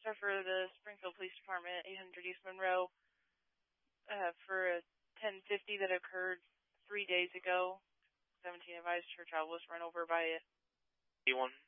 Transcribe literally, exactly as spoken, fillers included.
officer for the Springfield Police Department, eight hundred East Monroe, uh, for a ten fifty that occurred three days ago. seventeen advised her child was run over by a E one.